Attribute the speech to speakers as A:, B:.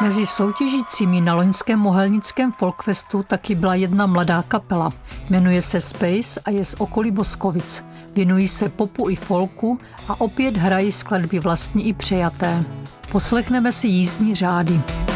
A: Mezi soutěžícími na loňském Mohelnickém folkfestu taky byla jedna mladá kapela. Jmenuje se Space a je z okolí Boskovic. Věnují se popu i folku a opět hrají skladby vlastní i přejaté. Poslechneme si jízdní řády.